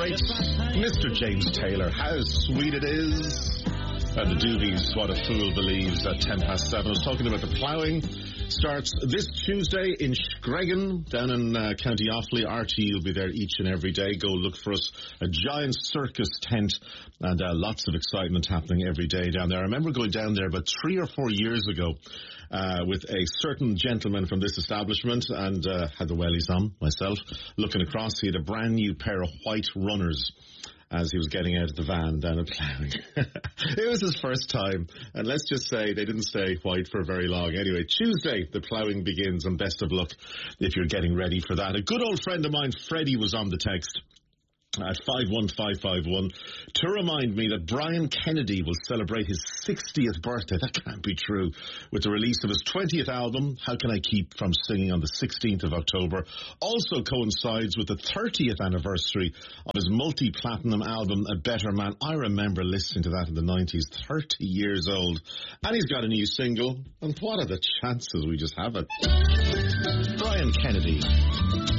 great Mr. James Taylor. How sweet it is. And the Doobies, What a Fool Believes, at 7:10. I was talking about the ploughing. Starts this Tuesday in Screggan, down in County Offaly. RT will be there each and every day. Go look for us. A giant circus tent and lots of excitement happening every day down there. I remember going down there about 3 or 4 years ago with a certain gentleman from this establishment, and had the wellies on myself. Looking across, he had a brand new pair of white runners as he was getting out of the van down at ploughing. It was his first time, and let's just say they didn't stay white for very long. Anyway, Tuesday, the ploughing begins, and best of luck if you're getting ready for that. A good old friend of mine, Freddie, was on the text at 51551 to remind me that Brian Kennedy will celebrate his 60th birthday. That can't be true. With the release of his 20th album, How Can I Keep From Singing, on the 16th of October. Also coincides with the 30th anniversary of his multi-platinum album, A Better Man. I remember listening to that in the 90s, 30 years old. And he's got a new single. And what are the chances we just have it? Brian Kennedy.